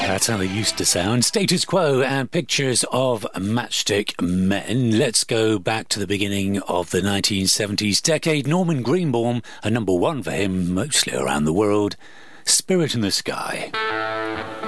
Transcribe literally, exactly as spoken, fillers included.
That's how they used to sound. Status Quo and Pictures of Matchstick Men. Let's go back to the beginning of the nineteen seventies decade. Norman Greenbaum, a number one for him, mostly around the world. Spirit in the Sky.